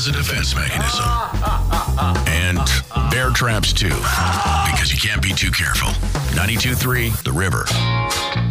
a defense mechanism. And bear traps too, because you can't be too careful. 92.3 The River.